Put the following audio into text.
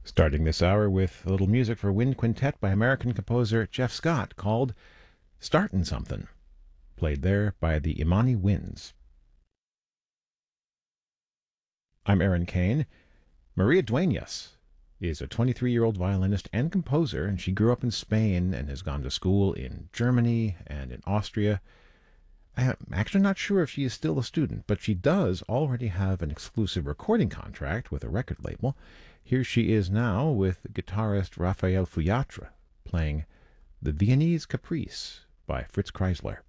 Starting this hour with a little music for wind quintet by American composer Jeff Scott called Startin' Something, played there by the Imani Winds. I'm Aaron Kane. Maria Dueñas is a 23-year-old violinist and composer, and she grew up in Spain and has gone to school in Germany and in Austria. I'm actually not sure if she is still a student, but she does already have an exclusive recording contract with a record label. Here she is now with guitarist Rafael Fuyatra playing The Viennese Caprice by Fritz Kreisler.